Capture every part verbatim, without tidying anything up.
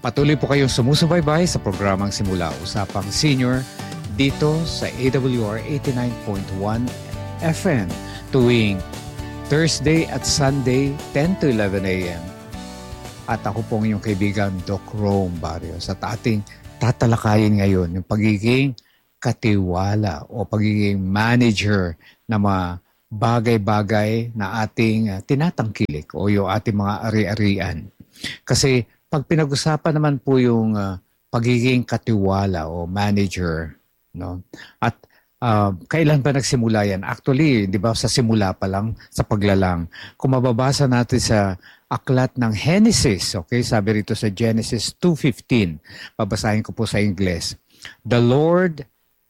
Patuloy po kayong sumusubaybay sa programang Simula Usapang Senior dito sa A W R eighty-nine point one F M tuwing Thursday at Sunday ten to eleven A M At ako pong yung kaibigan Doc Rome Barrios at ating tatalakayin ngayon yung pagiging katiwala o pagiging manager ng mga bagay-bagay na ating uh, tinatangkilik o yung ating mga ari-arian. Kasi pag pinag-usapan naman po yung uh, pagiging katiwala o manager, no? At uh, kailan ba nagsimula yan? Actually, di ba sa simula pa lang, sa paglalang. Kung mababasa natin sa aklat ng Genesis, okay? Sabi rito sa Genesis two fifteen. Babasahin ko po sa Ingles. The Lord,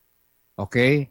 okay,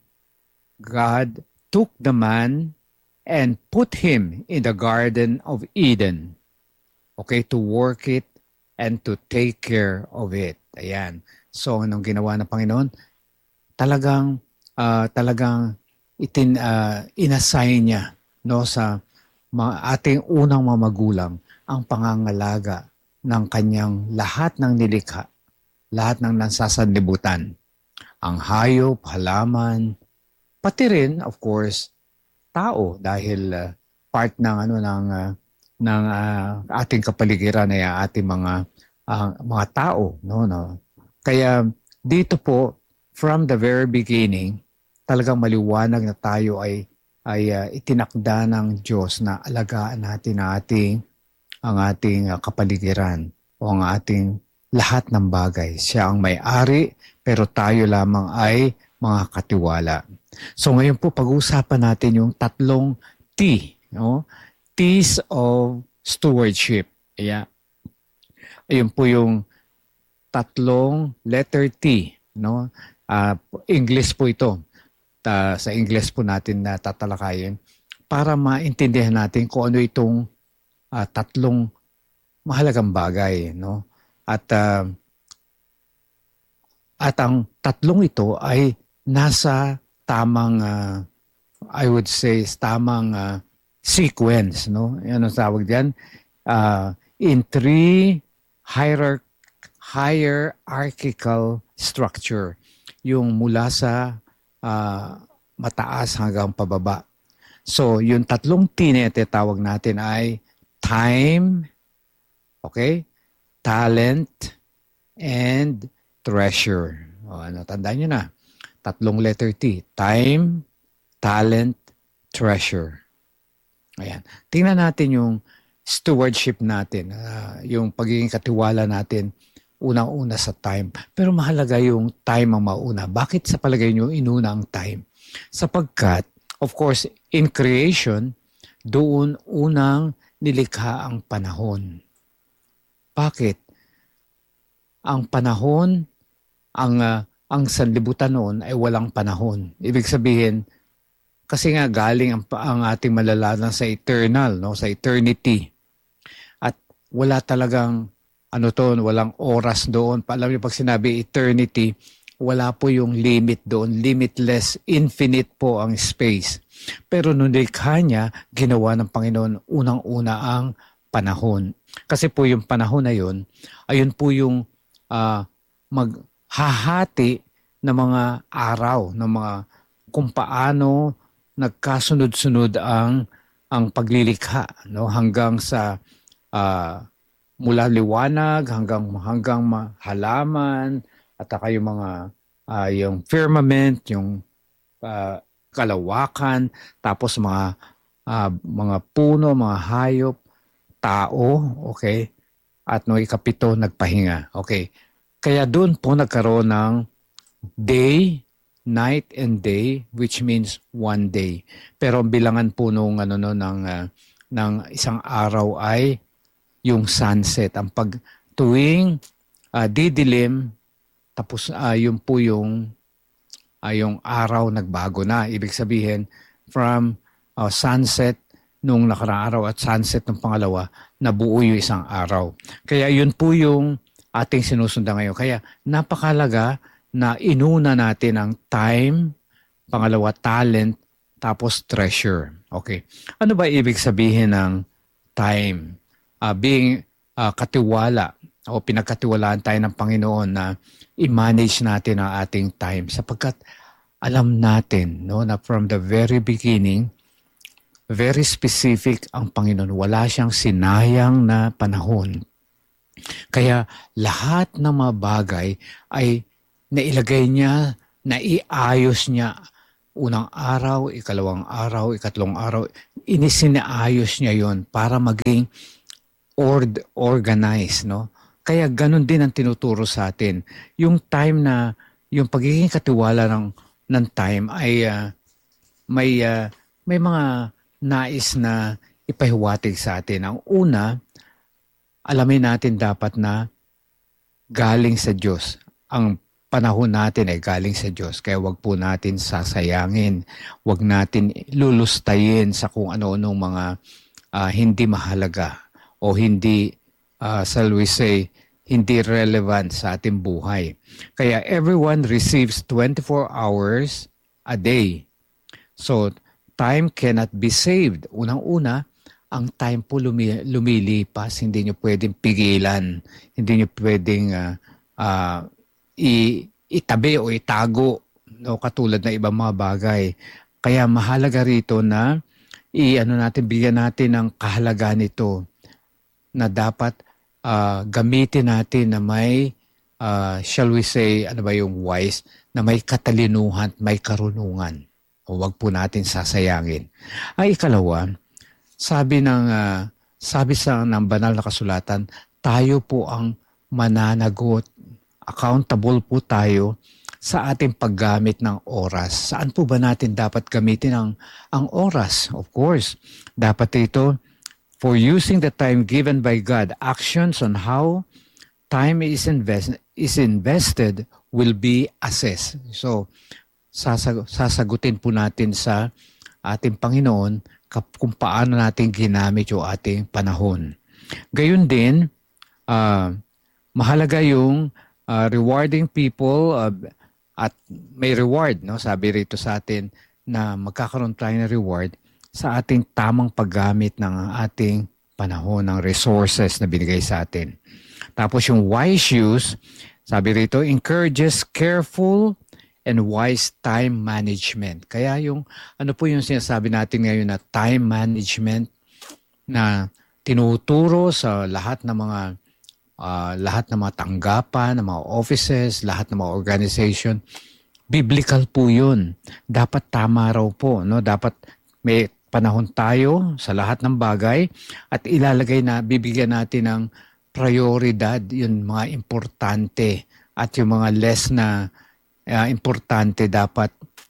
God took the man and put him in the Garden of Eden, okay, to work it and to take care of it. Ayan. So, anong ginawa ng Panginoon? Talagang, uh, talagang itin, uh, inassign niya, no, sa mga, ating unang mga magulang ang pangangalaga ng kanyang lahat ng nilikha, lahat ng nasasanlibutan. Ang hayop, halaman, pati rin, of course, tao dahil uh, part ng ano ng uh, ng uh, ating kapaligiran ay ating mga uh, mga tao, no, no. Kaya dito po from the very beginning talagang maliwanag na tayo ay ay uh, itinakda ng Diyos na alagaan natin ang ating ang ating uh, kapaligiran o ang ating lahat ng bagay. Siya ang may-ari pero tayo lamang ay mga katiwala. So ngayon po pag-uusapan natin yung tatlong T, no? T's of stewardship. Yeah. Ayun po yung tatlong letter T, no? Uh, English po ito. Ta, sa English po natin na tatalakayin para maintindihan natin kung ano itong uh, tatlong mahalagang bagay, no? At uh, at ang tatlong ito ay nasa tamang uh, I would say tamang uh, sequence, no? Ano tawag diyan? Uh, in three hierarch hierarchical structure, yung mula sa uh, mataas hanggang pababa. So, yung tatlong T na tawag natin ay time, okay? Talent, and treasure. O, ano, tandaan nyo na. Tatlong letter T. Time, talent, treasure. Ayan. Tingnan natin yung stewardship natin, uh, yung pagiging katiwala natin, unang-una sa time. Pero mahalaga yung time ang mauna. Bakit sa palagay nyo inuna ang time? Sapagkat, of course, in creation, doon unang nilikha ang panahon. Bakit? Ang panahon, ang, uh, ang sanlibutan noon ay walang panahon. Ibig sabihin, kasi nga galing ang, ang ating malalaman sa eternal, no, sa eternity. At wala talagang ano to, walang oras doon. Alam niyo pag sinabi eternity, wala po yung limit doon. Limitless, infinite po ang space. Pero nung likha niya, ginawa ng Panginoon unang-una ang panahon. Kasi po yung panahon na yun, ayun po yung uh, maghahati ng mga araw, ng mga kung paano nagkasunod-sunod ang ang paglilikha, no, hanggang sa uh, mula liwanag hanggang hanggang halaman at saka yung mga uh, yung firmament, yung uh, kalawakan, tapos mga uh, mga puno, mga hayop, tao, okay? At no ikapito nagpahinga. Okay. Kaya doon po nagkaroon ng day, night and day, which means one day. Pero ang bilangan po nung ano no ng uh, ng isang araw ay yung sunset. Ang pag tuwing uh, didilim, tapos uh, yun po yung uh, yung araw nagbago na. Ibig sabihin from uh, sunset nung nakaraang araw at sunset ng pangalawa, nabuo yung isang araw. Kaya yun po yung ating sinusundan ngayon. Kaya napakalaga na inuna natin ang time, pangalawa talent, tapos treasure. Okay. Ano ba ibig sabihin ng time? Uh, being uh, katiwala. o pinagkatiwalaan tayo ng Panginoon na i-manage natin ang ating time sapagkat alam natin no, na from the very beginning, very specific ang Panginoon. Wala siyang sinayang na panahon. Kaya lahat ng mga bagay ay nailagay niya, naiayos niya. Unang araw, ikalawang araw, ikatlong araw, inisinaayos niya yon para maging ord organized, no? Kaya ganun din ang tinuturo sa atin. Yung time na, yung pagiging katiwala ng, ng time ay uh, may, uh, may mga nais na ipahiwatig sa atin. Ang una, alamin natin dapat na galing sa Diyos. Ang panahon natin ay galing sa Diyos. Kaya wag po natin sasayangin. Wag natin lulustayin sa kung ano-anong mga uh, hindi mahalaga o hindi, uh, shall we say, hindi relevant sa ating buhay. Kaya everyone receives twenty-four hours a day. So, time cannot be saved. Unang-una, ang time po lumi- lumilipas. Hindi nyo pwedeng pigilan. Hindi nyo pwedeng uh, uh, i- itabi o itago, no, katulad ng ibang mga bagay. Kaya mahalaga rito na i-ano natin, bigyan natin ng kahalagahan nito na dapat uh, gamitin natin na may, uh, shall we say, ano ba yung wise, na may katalinuhan, may karunungan. O wag po natin sasayangin. Ay, ikalawa, sabi ng, uh, sabi sa ng banal na kasulatan, tayo po ang mananagot. Accountable po tayo sa ating paggamit ng oras. Saan po ba natin dapat gamitin ang, ang oras? Of course, dapat ito for using the time given by God. Actions on how time is, invest, is invested will be assessed. So, sasag, sasagutin po natin sa ating Panginoon kung paano natin ginamit yung ating panahon. Gayun din, uh, mahalaga yung uh, rewarding people uh, at may reward, no? Sabi rito sa atin na magkakaroon tayo ng reward sa ating tamang paggamit ng ating panahon, ng resources na binigay sa atin. Tapos yung wise use, sabi rito, encourages careful and wise time management. Kaya yung, ano po yung sinasabi natin ngayon na time management na tinuturo sa lahat ng mga uh, lahat ng mga tanggapan, ng mga offices, lahat ng mga organization. Biblical po yun. Dapat tama raw po. No? Dapat may panahon tayo sa lahat ng bagay at ilalagay na, bibigyan natin ng prioridad, yung mga importante at yung mga less na uh, importante dapat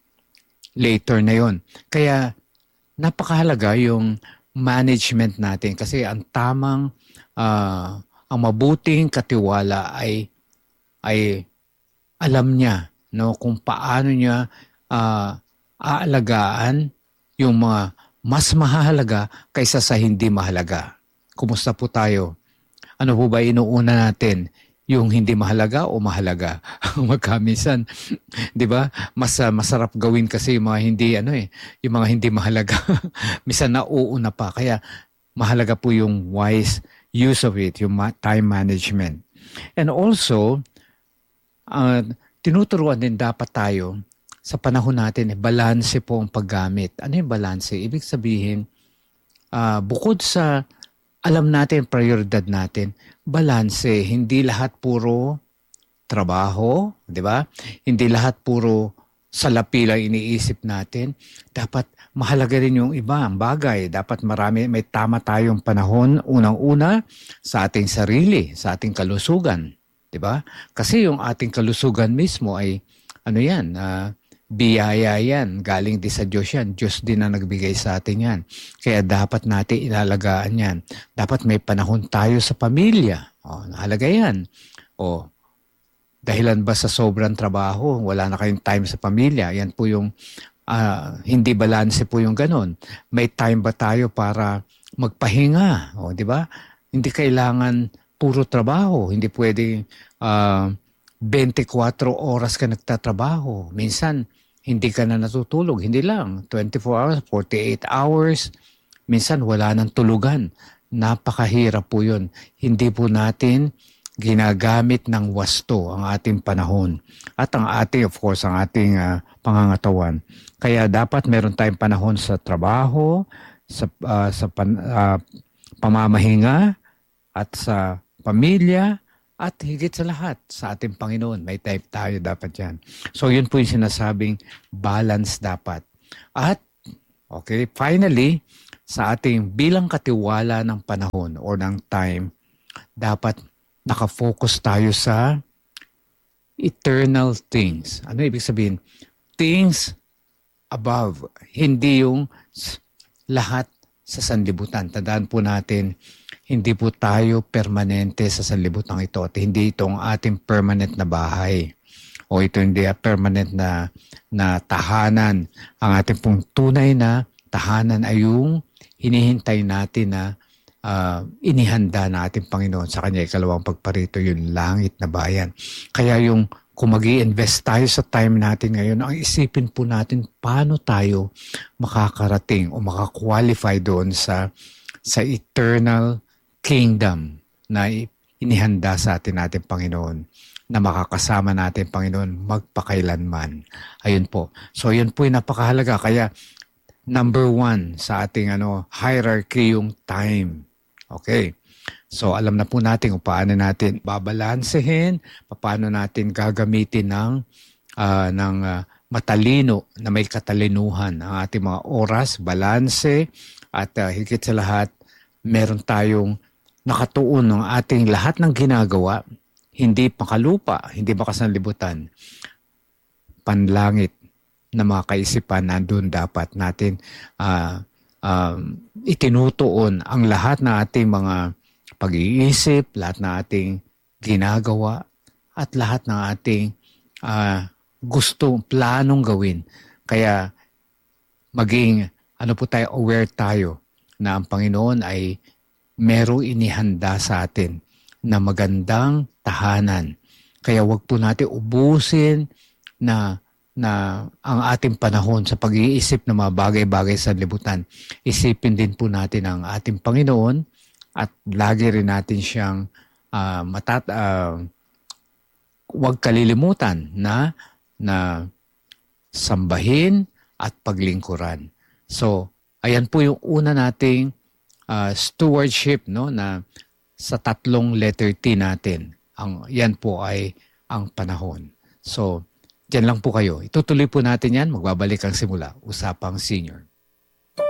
later na yon. Kaya napakahalaga yung management natin kasi ang tamang, uh, ang mabuting katiwala ay, ay alam niya, no, kung paano niya uh, aalagaan yung mga mas mahalaga kaysa sa hindi mahalaga. Kumusta po tayo? Ano po ba inuuna natin? Yung hindi mahalaga o mahalaga? Magkamisan, 'di ba? Mas uh, masarap gawin kasi yung mga hindi ano eh, yung mga hindi mahalaga. Minsan nauuna pa. Kaya mahalaga po yung wise use of it, yung time management. And also, uh, tinuturuan din dapat tayo sa panahon natin, eh, balanse po ang paggamit. Ano yung balanse? Ibig sabihin, uh, bukod sa alam natin, prioridad natin, balanse. Hindi lahat puro trabaho, di ba? Hindi lahat puro salapi lang iniisip natin. Dapat mahalaga rin yung iba, ang bagay. Dapat marami, may tama tayong panahon, unang-una, sa ating sarili, sa ating kalusugan. Di ba? Kasi yung ating kalusugan mismo ay, ano yan, uh, biyaya yan, galing din sa Diyos yan. Diyos din na nagbigay sa atin yan. Kaya dapat natin inalagaan yan. Dapat may panahon tayo sa pamilya. O, nahalaga yan. O, dahilan ba sa sobrang trabaho, wala na kayong time sa pamilya? Yan po yung uh, hindi balanse po yung ganun. May time ba tayo para magpahinga? O, di ba? Hindi kailangan puro trabaho. Hindi pwedeng uh, twenty-four oras ka nagtatrabaho. Minsan, hindi ka na natutulog. Hindi lang. twenty-four hours, forty-eight hours. Minsan, wala nang tulugan. Napakahirap po yun. Hindi po natin ginagamit ng wasto ang ating panahon at ang ating, of course, ang ating uh, pangangatawan. Kaya dapat meron tayong panahon sa trabaho, sa, uh, sa pan, uh, pamamahinga, at sa pamilya, at higit sa lahat, sa ating Panginoon. May time tayo dapat yan. So yun po yung sinasabing balance dapat. At, okay, finally, sa ating bilang katiwala ng panahon or ng time, dapat nakafocus tayo sa eternal things. Ano ibig sabihin? Things above. Hindi yung lahat sa sanlibutan. Tandaan po natin, hindi po tayo permanente sa sanlibutan ito at hindi itong ating permanent na bahay o ito hindi a permanent na, na tahanan. Ang ating pong tunay na tahanan ay yung hinihintay natin na uh, inihanda na ating Panginoon sa Kanya ikalawang pagparito, yung langit na bayan. Kaya yung kung mag-i-invest tayo sa time natin ngayon, ang isipin po natin paano tayo makakarating o makakwalify doon sa, sa eternal kingdom na inihanda sa atin natin Panginoon, na makakasama natin Panginoon magpakailanman. Ayun po. So yun po yung napakahalaga. Kaya number one sa ating ano hierarchy yung time. Okay. So alam na po natin kung paano natin babalansehin, paano natin gagamitin ng, uh, ng uh, matalino na may katalinuhan ang ating mga oras, balanse, at uh, higit sa lahat, meron tayong nakatuon ng ating lahat ng ginagawa, hindi pakalupa, hindi makasanlibutan, panlangit na mga kaisipan, nandun dapat natin uh, uh, itinutuon ang lahat ng ating mga pag-iisip, lahat ng ating ginagawa, at lahat ng ating uh, gusto, planong gawin. Kaya maging, ano po tayo, aware tayo na ang Panginoon ay merong inihanda sa atin na magandang tahanan. Kaya wag po natin ubusin na, na ang ating panahon sa pag-iisip ng mga bagay-bagay sa libutan. Isipin din po natin ang ating Panginoon at lagi rin natin siyang uh, matat, uh, wag kalilimutan na, na sambahin at paglingkuran. So, ayan po yung una nating Uh, stewardship, no, na sa tatlong letter T natin. Ang yan po ay ang panahon. So, diyan lang po kayo. Itutuloy po natin yan. Magbabalik ang simula. Usapang Senior.